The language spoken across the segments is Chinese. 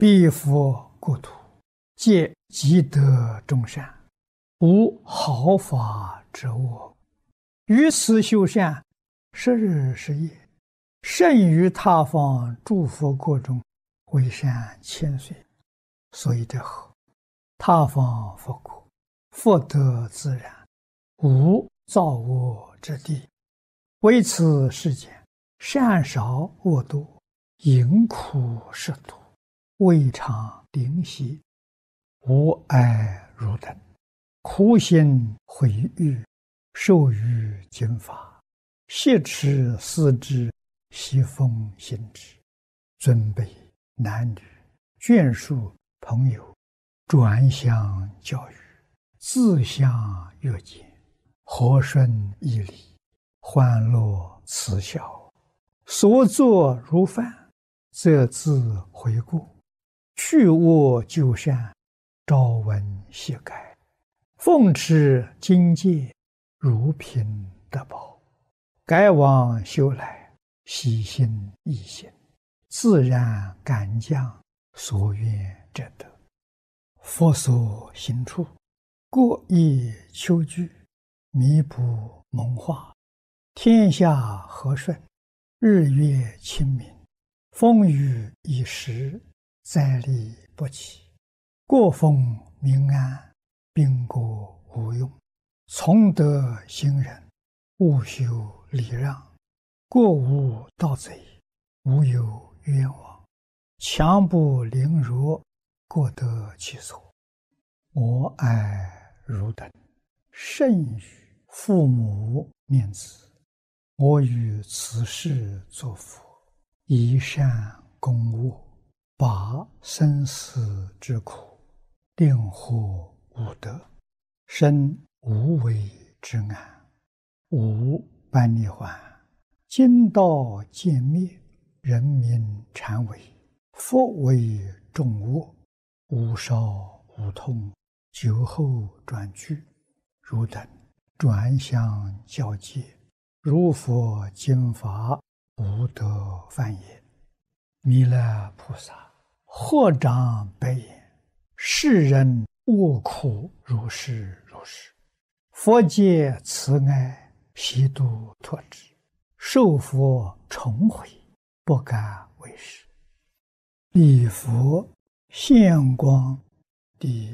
彼佛国土，皆积德众善，无毫发之恶。于此修善，是日是夜，甚于他方诸佛国中，为善千岁。所以者何？他方佛国，福德自然，无造恶之地。为此世间，善少恶多，淫苦食毒，未尝灵犀，无爱如等，苦心毁誉，受于经法，挟持思之，习奉行之。尊卑男女，眷属朋友，转相教育，自相约见，和顺义理，欢乐慈孝，所作如饭，则自回顾，去恶就善，朝闻夕改，奉持经戒，如贫得宝，改往修来，喜心易行，自然感将，所愿者得。佛所行处，过意求具，弥补蒙化，天下和顺，日月清明，风雨已时，灾利不起，国风民安，兵国无用，从德行仁，务修礼让，国无盗贼，无有冤枉，强不凌弱，各得其所。我爱汝等，甚于父母念子。我于此世作佛，以善攻恶，拔生死之苦，令获无得，生无为之安，无般涅槃。今道渐灭，人民禅为，佛为众恶，无少无痛，久后转去，汝等转相教戒，如佛经法，无得犯也。弥勒菩萨合掌白言：世人恶苦如是如是，佛界慈爱，悉度脱之，受佛重回，不敢为是。礼佛现光第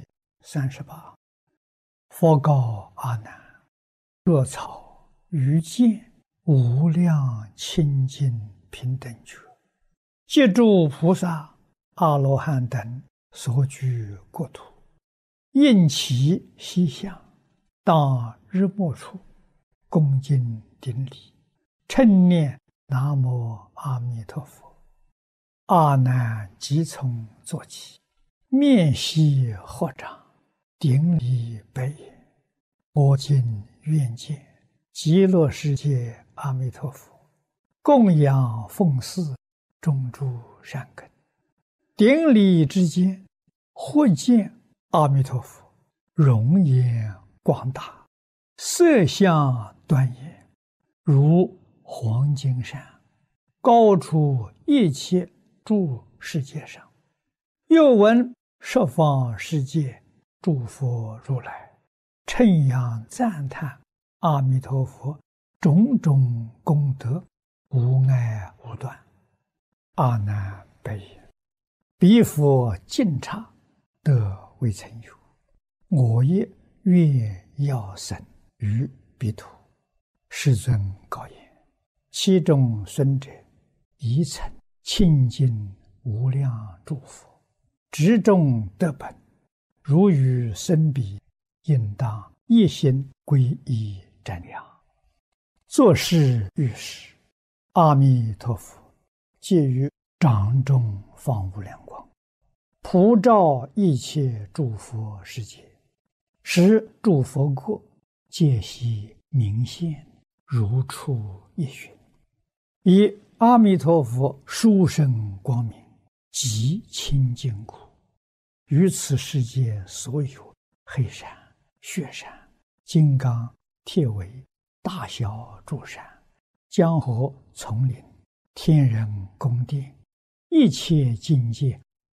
38。佛告阿难：若草于见，无量清净平等觉，借诸菩萨、阿罗汉等所居国土，应其西向，当日没处，恭敬顶礼，称念南无阿弥陀佛。阿难即从坐起，面悉合掌，顶礼白言：我今愿见极乐世界阿弥陀佛，供养奉祀，种诸善根。顶礼之间，忽见阿弥陀佛容颜广大，色相端严，如黄金山，高出一切诸世界上。又闻十方世界诸佛如来称扬赞叹阿弥陀佛种种功德，无碍无断。阿难白言：彼佛净刹，得未曾有，我也愿要生于彼土。世尊告言：其中孙者，宜曾清净无量诸佛，执众得本，如与生彼，应当一心皈依瞻仰。作是遇事，阿弥陀佛借于掌中放无量光，普照一切诸佛世界，使诸佛国皆悉明现，如出一寻。以阿弥陀佛殊胜光明，极清净苦，于此世界所有黑山、雪山、金刚、铁围、大小诸山、江河丛林、天人宫殿，一切境界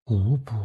无不